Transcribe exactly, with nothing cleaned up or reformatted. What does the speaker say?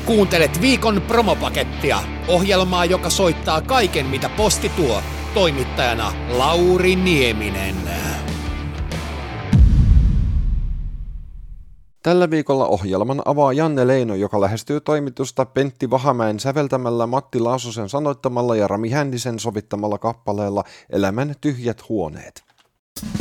Kuuntelet viikon promopakettia, ohjelmaa, joka soittaa kaiken, mitä posti tuo. Toimittajana Lauri Nieminen. Tällä viikolla ohjelman avaa Janne Leino, joka lähestyy toimitusta Pentti Vahamäen säveltämällä, Matti Laasosen sanoittamalla ja Rami Hännisen sovittamalla kappaleella Elämän tyhjät huoneet.